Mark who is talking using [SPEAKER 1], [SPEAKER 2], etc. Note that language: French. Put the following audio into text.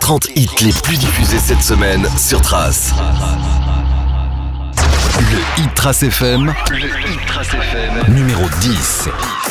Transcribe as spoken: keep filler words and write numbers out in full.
[SPEAKER 1] trente hits les plus diffusés cette semaine sur Trace. Le Hit Trace F M, le Hit Trace F M, numéro dix.